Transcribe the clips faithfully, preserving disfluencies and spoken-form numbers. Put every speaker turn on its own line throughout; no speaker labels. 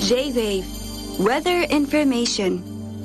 J-Wave Weather Information。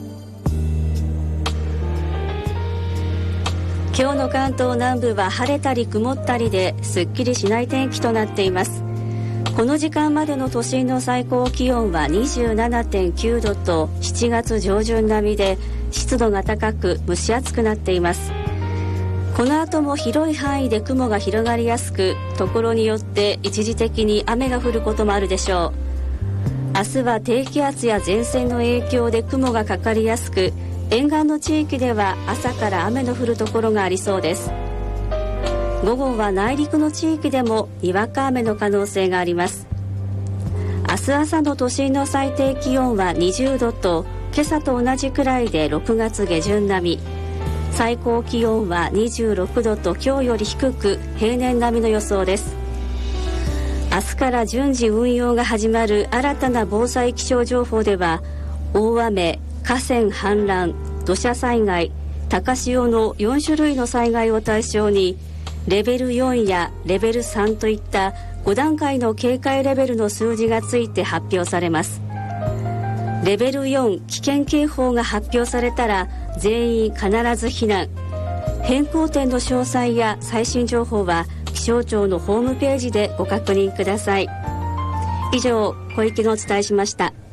今日の関東南部は晴れたり曇ったりですっきりしない天気となっています。この時間までの都心の最高気温は にじゅうななてんきゅうどとしちがつ上旬並みで、湿度が高く蒸し暑くなっています。この後も広い範囲で雲が広がりやすく、ところによって一時的に雨が降ることもあるでしょう。明日は低気圧や前線の影響で雲がかかりやすく、沿岸の地域では朝から雨の降るところがありそうです。午後は内陸の地域でもにわか雨の可能性があります。明日朝の都心の最低気温はにじゅうどと今朝と同じくらいでろくがつ下旬並み、最高気温はにじゅうろくどと今日より低く平年並みの予想です。明日から順次運用が始まる新たな防災気象情報では、大雨、河川氾濫、土砂災害、高潮のよん種類の災害を対象にレベルよんやレベルさんといったご段階の警戒レベルの数字がついて発表されます。レベルよん危険警報が発表されたら全員必ず避難。変更点の詳細や最新情報は気象庁のホームページでご確認ください。以上、小池がお伝えしました。